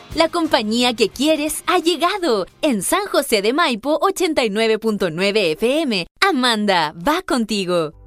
La compañía que quieres ha llegado. En San José de Maipo 89.9 FM. Amanda va contigo.